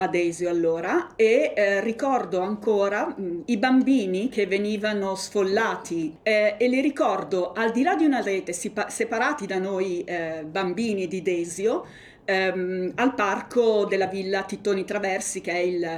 a Desio allora e ricordo ancora i bambini che venivano sfollati e li ricordo al di là di una rete, separati da noi bambini di Desio, al parco della Villa Tittoni Traversi, che è